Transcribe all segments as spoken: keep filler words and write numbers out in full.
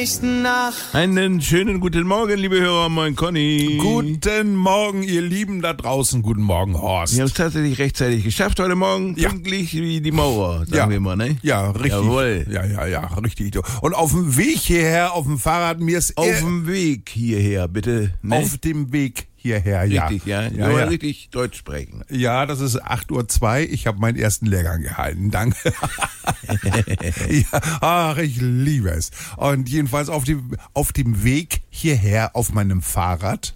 nächsten Nacht. Einen schönen guten Morgen, liebe Hörer, moin Conny. Guten Morgen, ihr Lieben da draußen. Guten Morgen, Horst. Wir haben es tatsächlich rechtzeitig geschafft heute Morgen, Ja. pünktlich wie die Mauer, sagen Ja. wir mal, ne? Ja, richtig. Jawohl. Ja, ja, ja, richtig. Und auf dem Weg hierher, auf dem Fahrrad, mir ist Auf er- dem Weg hierher, bitte. Ne? auf dem Weg hierher, ja. Richtig, ja. Ja, Ja, ja. richtig Deutsch sprechen. Ja, das ist acht Uhr zwei. Ich habe meinen ersten Lehrgang gehalten. Danke. Ja, ach, ich liebe es. Und jedenfalls auf dem, auf dem Weg hierher auf meinem Fahrrad.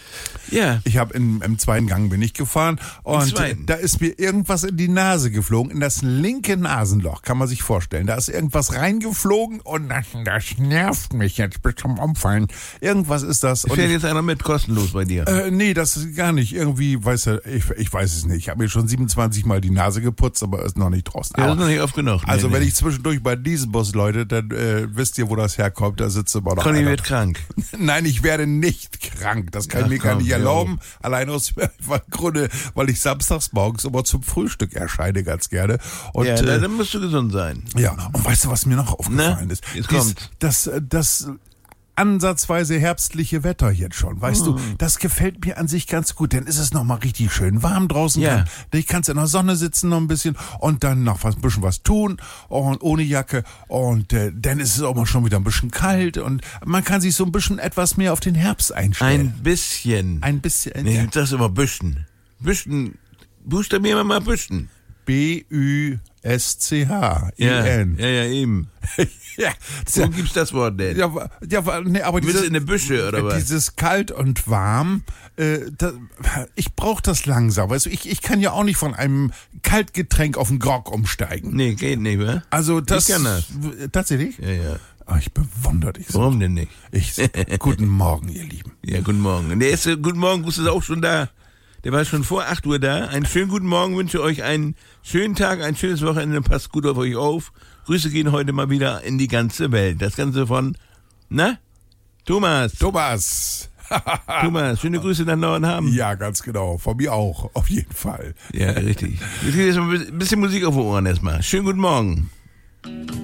Ja. Ich habe im, im zweiten Gang bin ich gefahren und zweiten? da ist mir irgendwas in die Nase geflogen, in das linke Nasenloch, kann man sich vorstellen. Da ist irgendwas reingeflogen und das, das nervt mich jetzt bis zum Umfallen. Irgendwas ist das. Und Fährt ich, jetzt einer mit, kostenlos bei dir. äh, nee, das ist gar nicht. Irgendwie, weiß er, ich, ich weiß es nicht. Ich habe mir schon siebenundzwanzig Mal die Nase geputzt, aber ist noch nicht draußen. Ja, das ist Aber, noch nicht oft genug. also Nee, wenn nee. ich zwischendurch bei diesem Bus, Leute, dann äh, wisst ihr, wo das herkommt. Da sitzt immer noch Conny einer. wird krank. Nein, ich werde nicht krank. Das kann Ach, ich mir gar komm, nicht ja. erlauben. Allein aus Gründe, weil ich samstags morgens immer zum Frühstück erscheine ganz gerne. Und, Ja, äh, dann musst du gesund sein. ja, und weißt du, was mir noch aufgefallen Na, ist? jetzt Dies- kommt. Das, äh, das ansatzweise herbstliche Wetter jetzt schon, weißt Oh. du, das gefällt mir an sich ganz gut, dann ist es noch mal richtig schön warm draußen, Ja. kann, ich kannst in der Sonne sitzen noch ein bisschen und dann noch was, ein bisschen was tun und ohne Jacke und äh, dann ist es auch mal schon wieder ein bisschen kalt und man kann sich so ein bisschen etwas mehr auf den Herbst einstellen. Ein bisschen. Ein bisschen, Nee, ja. du sagst immer Büschen. Büschen. Buchstabieren wir mal Büschen. B Ü S C H E Ja, N. ja, ja, eben. Ja, Wo gibt's das Wort denn? ja, wa- ja, wa- nee, aber Du bist diese, in der Büsche, oder was? dieses kalt und warm, äh, da, ich brauche das langsam. Weißt du, ich, ich kann ja auch nicht von einem Kaltgetränk auf einen Grog umsteigen. Nee, geht nicht, wa? Also das, Ich kann das. Tatsächlich? Ja, ja. Ah, ich bewundere dich so. Warum denn nicht? Ich, guten Morgen, ihr Lieben. Ja, guten Morgen. Und der erste Guten Morgen Gruß ist auch schon da. Der war schon vor acht Uhr da. Einen schönen guten Morgen, wünsche euch einen schönen Tag, ein schönes Wochenende, passt gut auf euch auf. Grüße gehen heute mal wieder in die ganze Welt. Das Ganze von, na? Thomas. Thomas. Thomas, schöne Grüße nach Neuenhaben. Ja, ganz genau. Von mir auch. Auf jeden Fall. Ja, richtig. Jetzt geht jetzt mal ein bisschen Musik auf die Ohren erstmal. Schönen guten Morgen.